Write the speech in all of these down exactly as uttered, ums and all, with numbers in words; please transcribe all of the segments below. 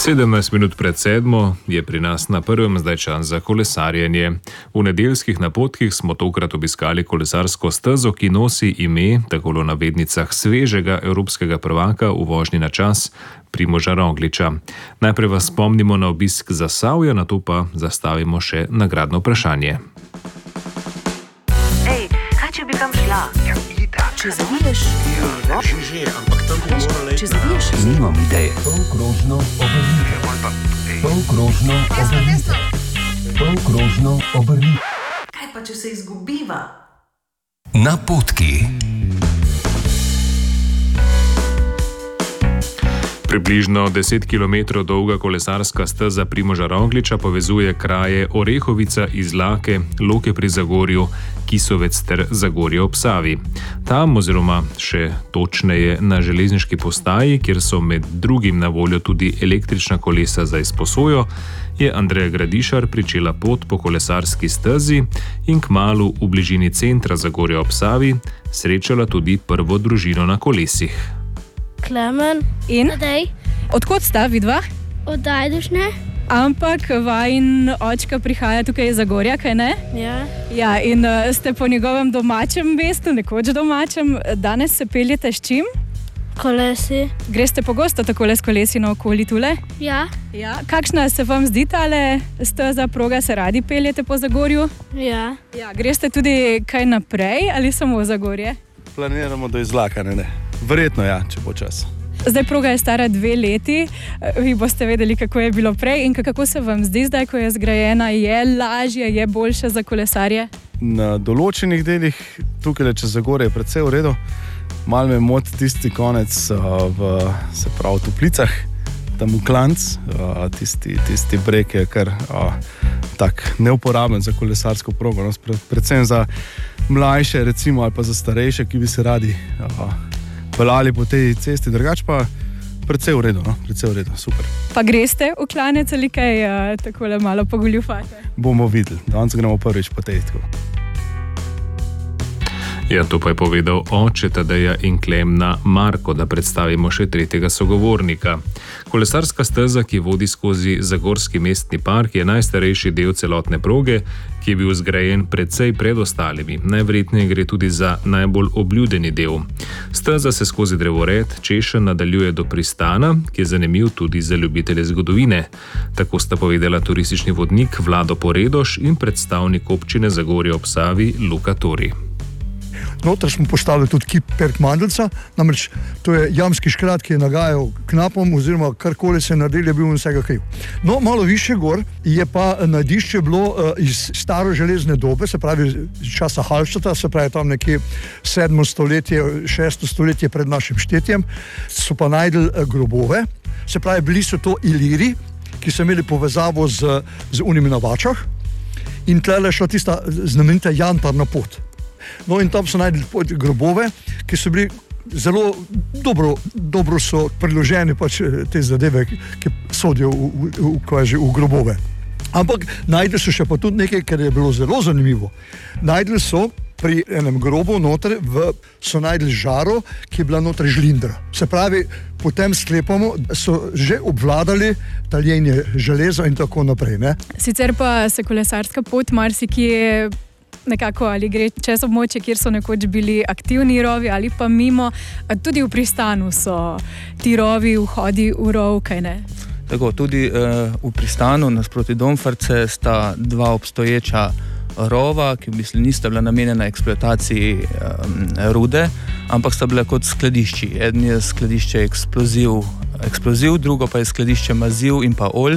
sedemnajst minut pred sedmo je pri nas na prvem zdaj čas za kolesarjenje. V nedeljskih napotkih smo tokrat obiskali kolesarsko stezo, ki nosi ime, tako v navednicah, svežega evropskega prvaka v vožnji na čas Primoža Rogliča. Najprej vas spomnimo na obisk Zasavja, nato pa zastavimo še nagradno vprašanje. Ej, kaj če bi kam šla? Ja, itak. Če zaviješ? Ja, že, že, ampak tam bi morala iti. Če zaviješ? Nimam ideje. Polkrožno obrnite. Polkrožno obrnite. Polkrožno obrnite. Kaj pa, če se izgubiva? Napotki. Približno deset kilometrov dolga kolesarska steza Primoža Rogliča povezuje kraje Orehovica, Izlake, Loke pri Zagorju, Kisovec ter Zagorje ob Savi. Tam oziroma še točneje na železniški postaji, kjer so med drugim na voljo tudi električna kolesa za izposojo, je Andreja Gradišar pričela pot po kolesarski stezi in kmalu v bližini centra Zagorja ob Savi srečala tudi prvo družino na kolesih. Klemen In? Tadej Odkot sta vidva? od Ajdušne. Ampak vajin očka prihaja tukaj iz Zagorja, kaj ne? Ja. Ja, in uh, ste po njegovem domačem mestu, nekoč domačem. Danes se peljete s čim? Kolesi. Greste pogosto takole s kolesi naokoli tule? Ja. Ja. Kakšna se vam zdi tale steza, proga, se radi peljete po Zagorju? Ja. Ja, greste tudi kaj naprej ali samo v Zagorje? Planiramo do Izlaka, ne, ne. Verjetno ja, če bo čas. Zdaj proga je stara dve leti, vi boste vedeli, kako je bilo prej in kako se vam zdi zdaj, ko je zgrajena, je lažje, je boljše za kolesarje? Na določenih delih, tukaj čez Zagorje je precej v redu, malo me moti tisti konec uh, v, se pravi, v Toplicah, tam v Klanc, uh, tisti, tisti breg je kar uh, tak neuporaben za kolesarsko progo, no, predvsem za mlajše recimo ali pa za starejše, ki bi se radi uh, peljali po tej cesti, drugače pa precej v redu, no? precej v redu, super. Pa greste v Klanec ali kaj uh, takole malo pogoljufate? Bomo videli, danes gremo prvič po tej tako. Ja, to pa je povedal oče Tadeja in Klemna Marko, da predstavimo še tretjega sogovornika. Kolesarska steza, ki vodi skozi Zagorski mestni park, je najstarejši del celotne proge, ki je bil zgrajen precej pred ostalimi. Najverjetneje gre tudi za najbolj obljudeni del. Steza se skozi drevored češen nadaljuje do pristana, ki je zanimiv tudi za ljubitelje zgodovine. Tako sta povedala turistični vodnik Vlado Poredoš in predstavnik občine Zagorje ob Savi Luka Tori. Noter smo postavili tudi kip Perk Mandelca, namreč to je jamski škrat, ki je nagajal knapom oziroma karkoli se je naredil, je bil in vsega kriv. No, malo više gor je pa najdišče bilo uh, iz staro železne dobe, se pravi časa Hallstatta, se pravi tam nekje sedmo stoletje, šesto stoletje pred našim štetjem, so pa najdeli uh, grobove, se pravi bili so to Iliri, ki so imeli povezavo z, z unimi na Vačah in tlele šla tista znamenita jantarna pot. No in tam so najdeli grobove, ki so bili zelo dobro, dobro so priloženi pač te zadeve, ki sodijo v, v, v, v, v grobove. Ampak najdeli so še pa tudi nekaj, kar je bilo zelo zanimivo. Najdeli so pri enem grobu noter, v, so najdeli žaro, ki je bila noter žlindra. Se pravi, potem sklepamo, so že obvladali taljenje železa in tako naprej. Ne? Sicer pa se kolesarska pot marsikje nekako ali gre čez območje, kjer so nekoč bili aktivni rovi ali pa mimo, tudi v pristanu so ti rovi, vhodi v rov, kaj ne? Tako, tudi uh, v pristanu nasproti Domfarce sta dva obstoječa rova, ki v bistvu nista bila namenjena eksploataciji um, rude, ampak sta bila kot skladišči. Eden je skladišče eksploziv, eksploziv, drugo pa je skladišče maziv in pa olj.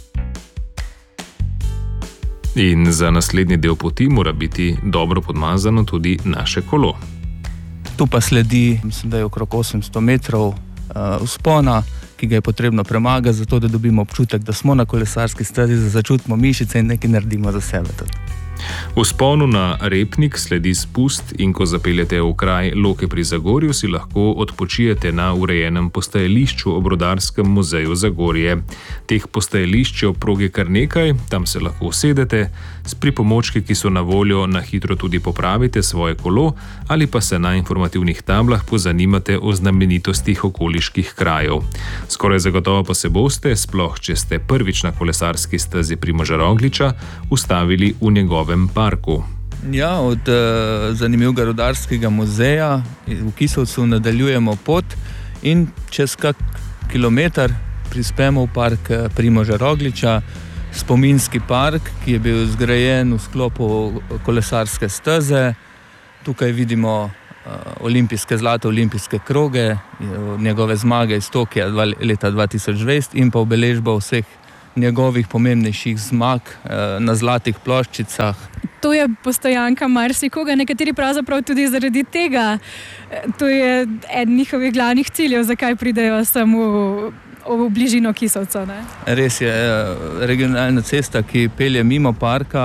In za naslednji del poti mora biti dobro podmazano tudi naše kolo. Tu pa sledi, mislim, da je okrog osemsto metrov uh, vzpona, ki ga je potrebno premagati, zato da dobimo občutek, da smo na kolesarski stezi, da začutimo mišice in nekaj naredimo za sebe tudi. V sponu na Repnik sledi spust in ko zapeljete v kraj Loke pri Zagorju, si lahko odpočijete na urejenem postajališču ob Rudarskem muzeju Zagorje. Teh postajališč je ob progi kar nekaj, tam se lahko usedete, s pripomočki, ki so na voljo, na hitro tudi popravite svoje kolo ali pa se na informativnih tablah pozanimate o znamenitostih okoliških krajev. Skoraj zagotovo pa se boste, sploh če ste prvič na kolesarski stezi Primoža Rogliča, ustavili v njegovem parku. Ja, od uh, zanimivega Rudarskega muzeja v Kisovcu nadaljujemo pot in čez kak kilometer prispemo v park Primoža Rogliča, spominski park, ki je bil zgrajen v sklopu kolesarske steze. Tukaj vidimo uh, olimpijske, zlate olimpijske kroge, njegove zmage iz Tokija leta dva tisoč dvajset in pa obeležba vseh njegovih pomembnejših zmag uh, na zlatih ploščicah. To je postojanka marsikoga, nekateri pravzaprav tudi zaradi tega. To je eden njihovih glavnih ciljev, zakaj pridejo samo v bližino Kisovca. Ne? Res je, regionalna cesta, ki pelje mimo parka,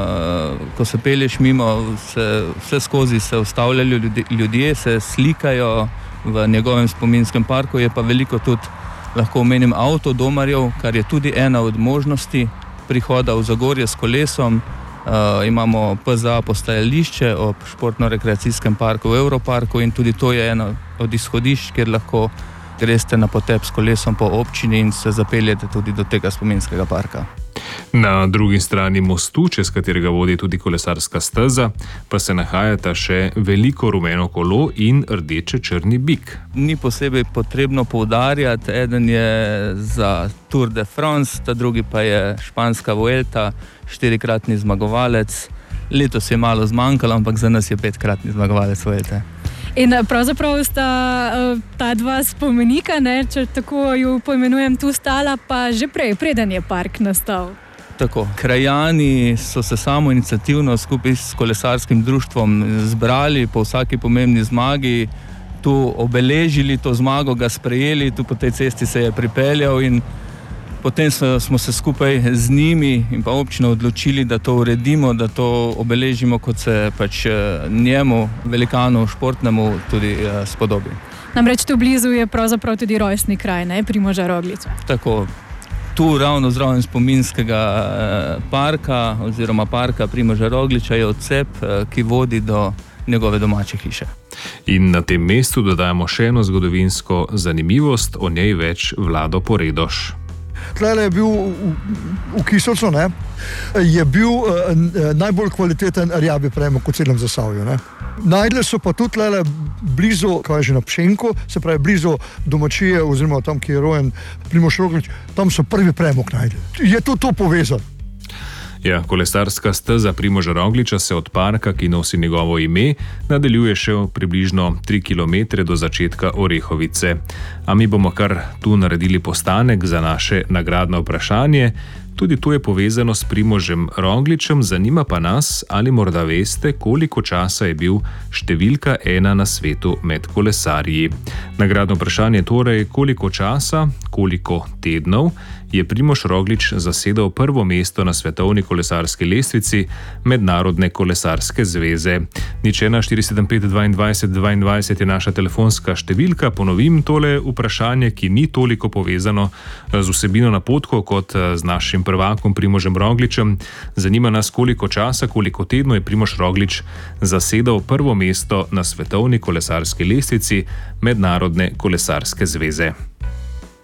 ko se pelješ mimo, se, vse skozi se ustavljajo ljudje, ljudje, se slikajo v njegovem spominskem parku, je pa veliko tudi, lahko omenim, avtodomarjev, kar je tudi ena od možnosti prihoda v Zagorje s kolesom. Uh, imamo P Z A postajališče ob športno-rekreacijskem parku v Europarku in tudi to je eno od izhodišč, kjer lahko greste na potep s kolesom po občini in se zapeljete tudi do tega spominskega parka. Na drugi strani mostu, čez katerega vodi tudi kolesarska steza, pa se nahajata še veliko rumeno kolo in rdeče-črni bik. Ni posebej potrebno poudarjati, eden je za Tour de France, ta drugi pa je španska Vuelta, štirikratni zmagovalec. Letos je malo zmanjkalo, ampak za nas je petkratni zmagovalec Vuelte. In pravzaprav sta ta dva spomenika, ne, če tako ju poimenujem, tu stala pa že prej, preden je park nastal. Tako, krajani so se samoiniciativno skupaj s kolesarskim društvom zbrali po vsaki pomembni zmagi, tu obeležili to zmago, ga sprejeli, tu po tej cesti se je pripeljal in potem smo se skupaj z njimi in pa občino odločili, da to uredimo, da to obeležimo, kot se pač njemu, velikanu športnemu, tudi spodobi. Namreč tu blizu je pravzaprav tudi rojstni kraj, ne, Primoža Rogliča. Tako, tu ravno zraven spominskega parka oziroma parka Primoža Rogliča je odcep, ki vodi do njegove domače hiše. In na tem mestu dodajamo še eno zgodovinsko zanimivost, o njej več Vlado Poredoš. Tlele je bil v, v Kisovcu, ne, je bil eh, najbolj kvaliteten rjavi premog v celem Zasavju. Ne. Najdli so pa tudi tlele blizu, kaj je že na Pšenku, se pravi blizu domačije oziroma tam, ki je rojen Primož Roglič, tam so prvi premog najdli. Je to to povezano. Ja, kolesarska steza Primoža Rogliča se od parka, ki nosi njegovo ime, nadaljuje še približno tri kilometre do začetka Orehovice. A mi bomo kar tu naredili postanek za naše nagradno vprašanje. Tudi to je povezano s Primožem Rogličem, zanima pa nas, ali morda veste, koliko časa je bil številka ena na svetu med kolesarji. Nagradno vprašanje torej, koliko časa, koliko tednov je Primož Roglič zasedal prvo mesto na svetovni kolesarski lestvici Mednarodne kolesarske zveze. Nič ena štiri sedem pet dvaindvajset dvaindvajset je naša telefonska številka. Ponovim tole vprašanje, ki ni toliko povezano z vsebino napotkov kot z našim prvakom Primožem Rogličem. Zanima nas, koliko časa, koliko tednov je Primož Roglič zasedal prvo mesto na svetovni kolesarski lestvici Mednarodne kolesarske zveze.